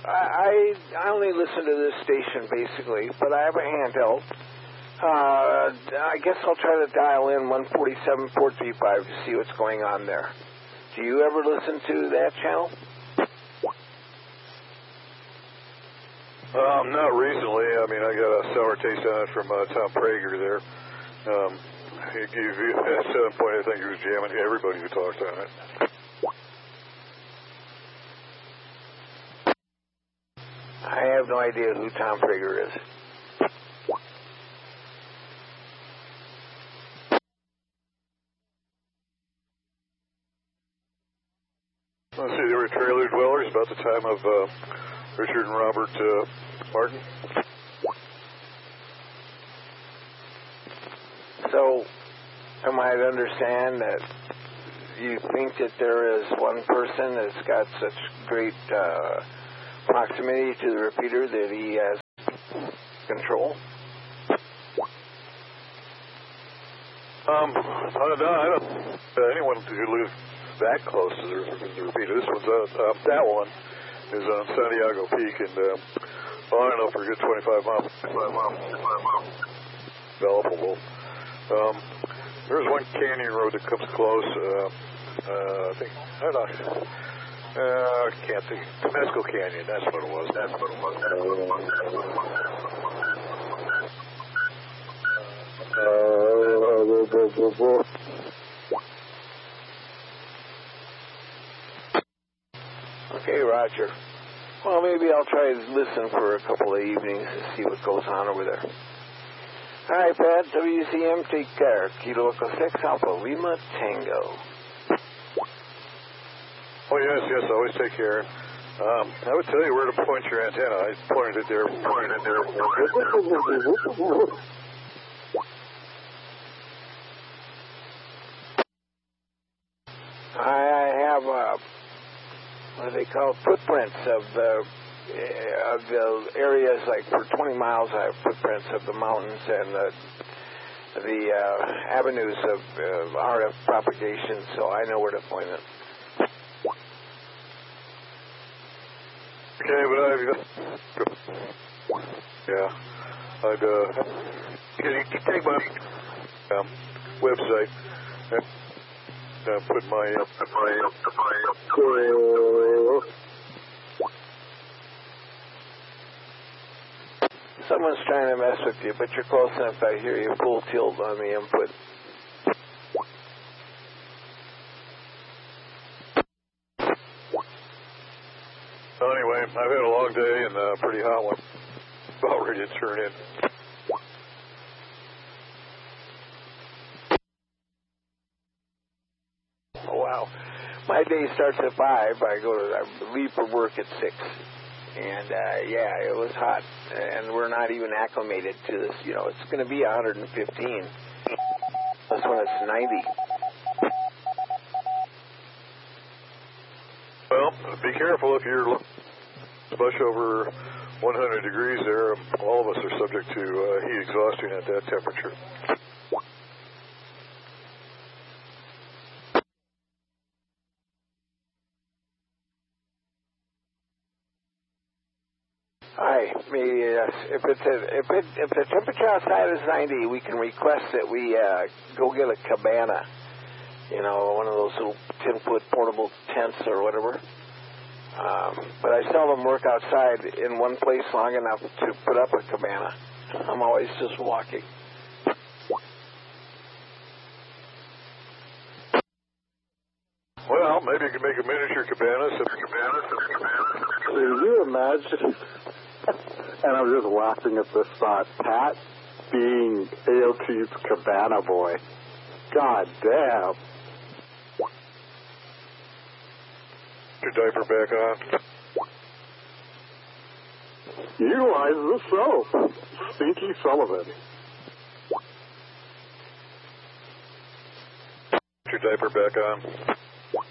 I only listen to this station basically, but I have a handheld. I guess I'll try to dial in 147.435 to see what's going on there. Do you ever listen to that channel? Not recently. I mean, I got a sour taste on it from Tom Prager there. He gave you at some point, I think he was jamming everybody who talked on it. I have no idea who Tom Prager is. Let's see, they were trailer dwellers about the time of Richard and Robert Martin. So, am I to understand that you think that there is one person that's got such great proximity to the repeater that he has control? I don't anyone who lives that close to the repeater. This one's that one is on Santiago Peak, and I don't know, for a good 25 miles. Developable. There's one canyon road that comes close. I think, I don't know. I can't think. Temescal Canyon, that's what it was. Okay, Roger. Well, maybe I'll try to listen for a couple of evenings to see what goes on over there. All right, Pat, WCM, take care. Kilo Echo 6, Alpha Lima Tango. Oh, yes, always take care. I would tell you where to point your antenna. I pointed it there. I have what do they call footprints of the areas. Like for 20 miles, I have footprints of the mountains and the avenues of RF propagation, so I know where to point it. Okay, but I'd you can take my website and put my Someone's trying to mess with you, but you're close enough. I hear you full tilt on the input. Well, anyway, I've had a long day and a pretty hot one. About ready to turn in. Oh, wow. My day starts at 5. I leave for work at 6. And, it was hot. And we're not even acclimated to this. You know, it's going to be 115. That's when it's 90. Well, be careful if you're much over 100 degrees there. All of us are subject to heat exhaustion at that temperature. Hi, maybe if the temperature outside is 90, we can request that we go get a cabana. You know, one of those little 10-foot portable tents or whatever. But I seldom work outside in one place long enough to put up a cabana. I'm always just walking. Well, maybe you can make a miniature cabana. Can you imagine? And I'm just laughing at this thought. Pat being AOT's cabana boy. God damn. Your diaper back on. Utilize the soap. Stinky Sullivan. Your diaper back on.